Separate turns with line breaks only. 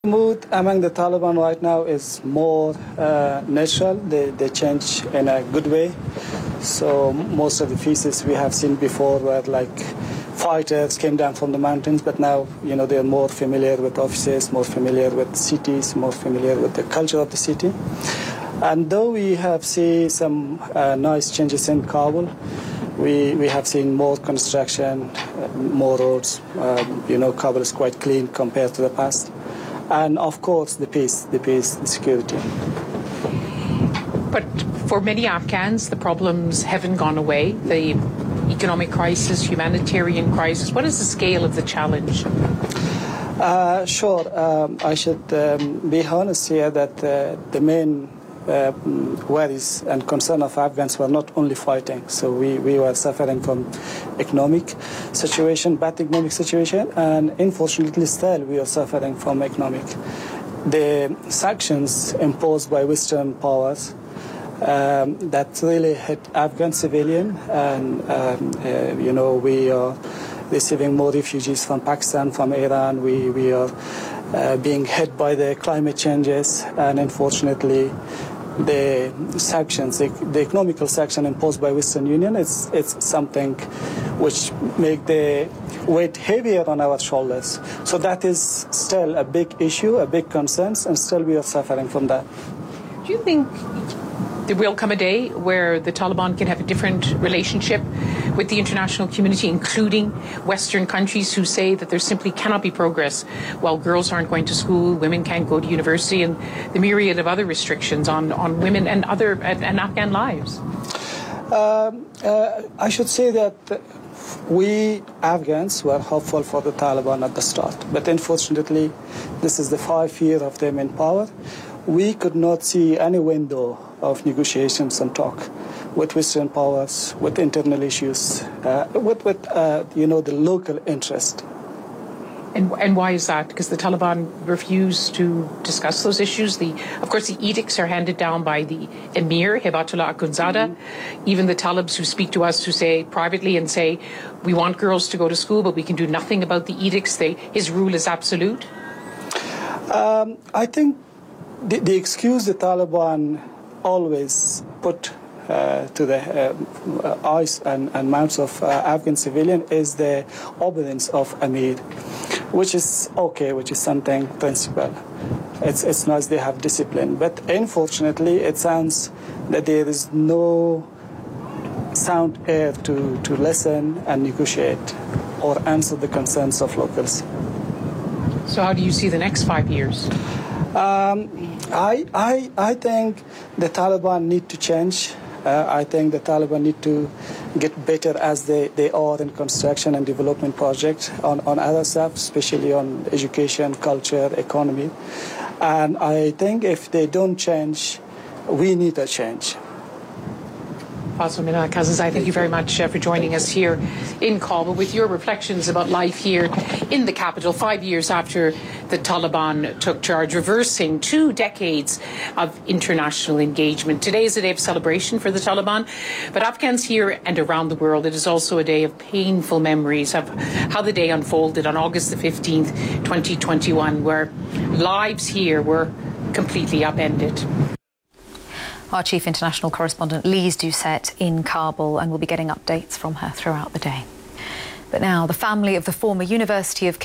Mood among the Taliban right now is more natural. They change in a good way. So most of the pieces we have seen before were like fighters came down from the mountains, but now they are more familiar with offices, more familiar with cities, more familiar with the culture of the city. And though we have seen some nice changes in Kabul, we have seen more construction, more roads. Kabul is quite clean compared to the past. And of course, the peace, the security.
But for many Afghans, the problems haven't gone away. The economic crisis, humanitarian crisis. What is the scale of the challenge?
Sure. I should be honest here that the main worries and concern of Afghans were not only fighting. So we were suffering from economic situation, bad economic situation, and unfortunately still we are suffering from economic. The sanctions imposed by Western powers that really hit Afghan civilian, and we are receiving more refugees from Pakistan, from Iran. We are being hit by the climate changes, and unfortunately the sanctions, the economical sanction imposed by Western Union, it's something which make the weight heavier on our shoulders. So that is still a big issue, a big concern, and still we are suffering from that.
Do you think there will come a day where the Taliban can have a different relationship with the international community, including Western countries who say that there simply cannot be progress while girls aren't going to school, women can't go to university, and the myriad of other restrictions on women and Afghan lives?
I should say that we Afghans were hopeful for the Taliban at the start, but unfortunately this is the 5th year of them in power. We could not see any window of negotiations and talk with Western powers, with internal issues, with the local interest.
And why is that? Because the Taliban refuse to discuss those issues. Of course, the edicts are handed down by the Emir, Hibatullah Akhundzada. Even the Talibs who speak to us, who say privately and say, we want girls to go to school, but we can do nothing about the edicts. His rule is absolute.
I think the excuse the Taliban always put to the eyes and mouths of Afghan civilian is the obedience of Emir, which is okay, which is something principle. It's nice they have discipline, but unfortunately it sounds that there is no sound air to listen and negotiate or answer the concerns of locals.
So how do you see the next 5 years?
I think the Taliban need to change. I think the Taliban need to get better as they are in construction and development projects on other stuff, especially on education, culture, economy. And I think if they don't change, we need a change.
Faisal Minhaj Karzai, thank you very much for joining us here in Kabul with your reflections about life here in the capital 5 years after the Taliban took charge, reversing 2 decades of international engagement. Today is a day of celebration for the Taliban, but Afghans here and around the world, it is also a day of painful memories of how the day unfolded on August the 15th, 2021, where lives here were completely upended.
Our chief international correspondent, Lise Doucette, in Kabul, and we'll be getting updates from her throughout the day. But now, the family of the former University of